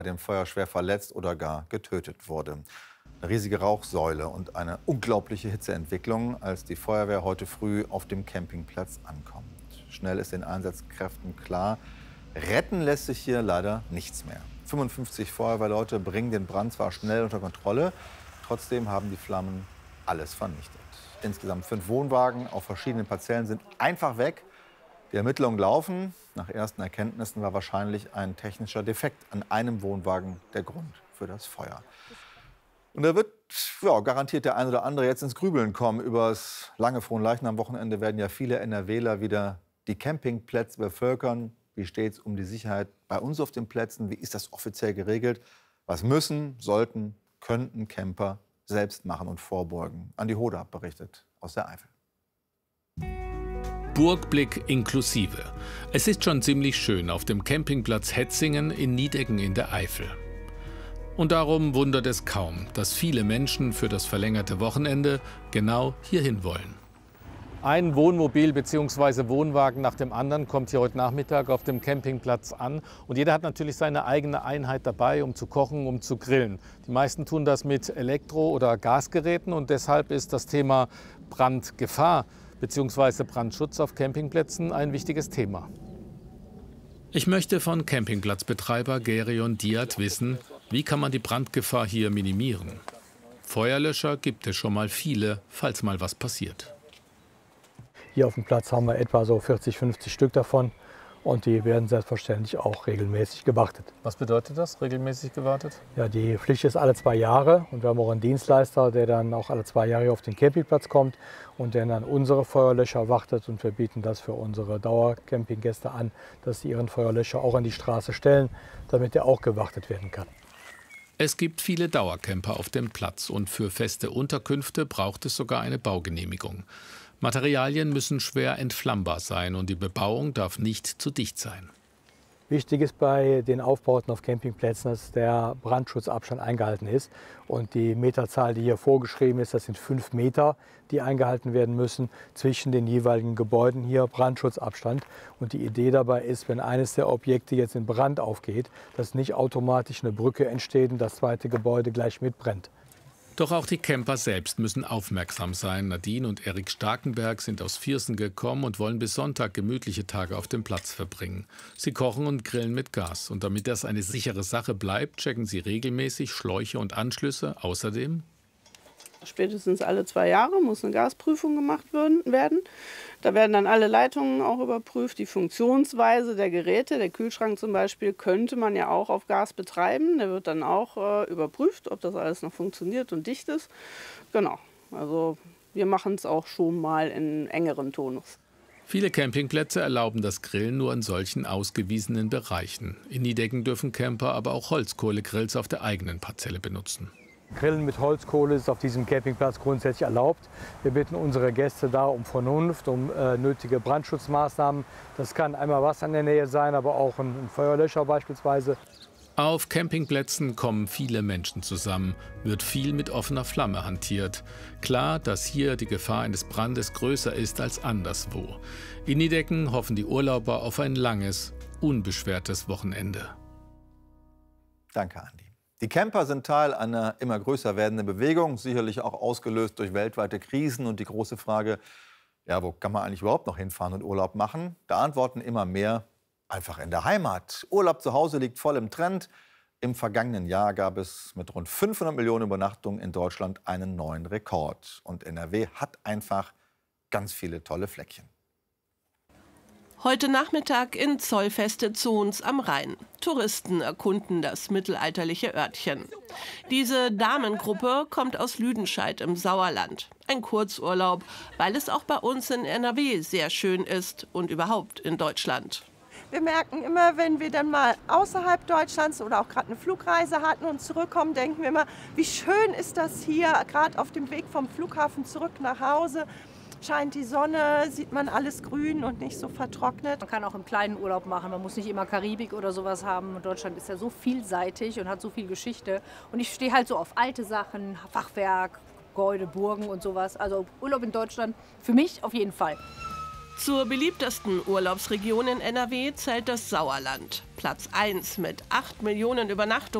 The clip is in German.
dem Feuer schwer verletzt oder gar getötet wurde. Eine riesige Rauchsäule und eine unglaubliche Hitzeentwicklung, als die Feuerwehr heute früh auf dem Campingplatz ankommt. Schnell ist den Einsatzkräften klar, retten lässt sich hier leider nichts mehr. 55 Feuerwehrleute bringen den Brand zwar schnell unter Kontrolle, trotzdem haben die Flammen alles vernichtet. Insgesamt 5 Wohnwagen auf verschiedenen Parzellen sind einfach weg. Die Ermittlungen laufen. Nach ersten Erkenntnissen war wahrscheinlich ein technischer Defekt an einem Wohnwagen der Grund für das Feuer. Und da wird garantiert der eine oder andere jetzt ins Grübeln kommen. Über das lange Fronleichnam-Wochenende werden ja viele NRWler wieder die Campingplätze bevölkern. Wie steht es um die Sicherheit bei uns auf den Plätzen? Wie ist das offiziell geregelt? Was müssen, sollten, könnten Camper selbst machen und vorbeugen? Andi Hoda berichtet aus der Eifel. Burgblick inklusive. Es ist schon ziemlich schön auf dem Campingplatz Hetzingen in Nideggen in der Eifel. Und darum wundert es kaum, dass viele Menschen für das verlängerte Wochenende genau hierhin wollen. Ein Wohnmobil bzw. Wohnwagen nach dem anderen kommt hier heute Nachmittag auf dem Campingplatz an. Und jeder hat natürlich seine eigene Einheit dabei, um zu kochen, um zu grillen. Die meisten tun das mit Elektro- oder Gasgeräten und deshalb ist das Thema Brandgefahr bzw. Brandschutz auf Campingplätzen ein wichtiges Thema. Ich möchte von Campingplatzbetreiber Gerion Diat wissen, wie kann man die Brandgefahr hier minimieren? Feuerlöscher gibt es schon mal viele, falls mal was passiert. Hier auf dem Platz haben wir etwa so 40, 50 Stück davon und die werden selbstverständlich auch regelmäßig gewartet. Was bedeutet das, regelmäßig gewartet? Ja, die Pflicht ist alle 2 Jahre und wir haben auch einen Dienstleister, der dann auch alle 2 Jahre auf den Campingplatz kommt und der dann unsere Feuerlöscher wartet und wir bieten das für unsere Dauercampinggäste an, dass sie ihren Feuerlöscher auch an die Straße stellen, damit der auch gewartet werden kann. Es gibt viele Dauercamper auf dem Platz und für feste Unterkünfte braucht es sogar eine Baugenehmigung. Materialien müssen schwer entflammbar sein und die Bebauung darf nicht zu dicht sein. Wichtig ist bei den Aufbauten auf Campingplätzen, dass der Brandschutzabstand eingehalten ist. Und die Meterzahl, die hier vorgeschrieben ist, das sind 5 Meter, die eingehalten werden müssen zwischen den jeweiligen Gebäuden. Hier Brandschutzabstand. Und die Idee dabei ist, wenn eines der Objekte jetzt in Brand aufgeht, dass nicht automatisch eine Brücke entsteht und das zweite Gebäude gleich mitbrennt. Doch auch die Camper selbst müssen aufmerksam sein. Nadine und Erik Starkenberg sind aus Viersen gekommen und wollen bis Sonntag gemütliche Tage auf dem Platz verbringen. Sie kochen und grillen mit Gas. Und damit das eine sichere Sache bleibt, checken sie regelmäßig Schläuche und Anschlüsse. Außerdem: Spätestens alle 2 Jahre muss eine Gasprüfung gemacht werden. Da werden dann alle Leitungen auch überprüft, die Funktionsweise der Geräte. Der Kühlschrank zum Beispiel könnte man ja auch auf Gas betreiben. Der wird dann auch überprüft, ob das alles noch funktioniert und dicht ist. Genau, also wir machen es auch schon mal in engeren Tonus. Viele Campingplätze erlauben das Grillen nur in solchen ausgewiesenen Bereichen. In Nideggen dürfen Camper aber auch Holzkohlegrills auf der eigenen Parzelle benutzen. Grillen mit Holzkohle ist auf diesem Campingplatz grundsätzlich erlaubt. Wir bitten unsere Gäste da um Vernunft, um nötige Brandschutzmaßnahmen. Das kann einmal Wasser in der Nähe sein, aber auch ein Feuerlöscher beispielsweise. Auf Campingplätzen kommen viele Menschen zusammen, wird viel mit offener Flamme hantiert. Klar, dass hier die Gefahr eines Brandes größer ist als anderswo. In Nideggen hoffen die Urlauber auf ein langes, unbeschwertes Wochenende. Danke, Andi. Die Camper sind Teil einer immer größer werdenden Bewegung, sicherlich auch ausgelöst durch weltweite Krisen und die große Frage, ja, wo kann man eigentlich überhaupt noch hinfahren und Urlaub machen? Da antworten immer mehr: einfach in der Heimat. Urlaub zu Hause liegt voll im Trend. Im vergangenen Jahr gab es mit rund 500 Millionen Übernachtungen in Deutschland einen neuen Rekord. Und NRW hat einfach ganz viele tolle Fleckchen. Heute Nachmittag in Zollfeste zu uns am Rhein. Touristen erkunden das mittelalterliche Örtchen. Diese Damengruppe kommt aus Lüdenscheid im Sauerland. Ein Kurzurlaub, weil es auch bei uns in NRW sehr schön ist und überhaupt in Deutschland. Wir merken immer, wenn wir dann mal außerhalb Deutschlands oder auch gerade eine Flugreise hatten und zurückkommen, denken wir immer, wie schön ist das hier, gerade auf dem Weg vom Flughafen zurück nach Hause. Scheint die Sonne, sieht man alles grün und nicht so vertrocknet. Man kann auch im kleinen Urlaub machen, man muss nicht immer Karibik oder sowas haben. Deutschland ist ja so vielseitig und hat so viel Geschichte. Und ich stehe halt so auf alte Sachen, Fachwerk, Gebäude, Burgen und sowas. Also Urlaub in Deutschland für mich auf jeden Fall. Zur beliebtesten Urlaubsregion in NRW zählt das Sauerland. Platz 1 mit 8 Millionen Übernachtungen